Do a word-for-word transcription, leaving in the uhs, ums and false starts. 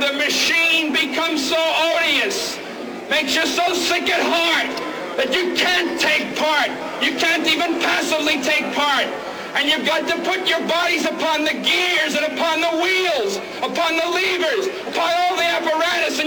the machine becomes so odious, makes you so sick at heart that you can't take part. You can't even passively take part. And you've got to put your bodies upon the gears and upon the wheels, upon the levers, upon all the apparatus, and